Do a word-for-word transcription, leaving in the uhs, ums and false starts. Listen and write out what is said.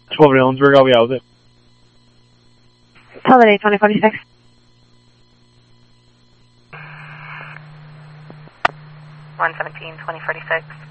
twelve Ellensburg, I'll be out with it. Holiday twenty forty-six. one seventeen, twenty forty-six.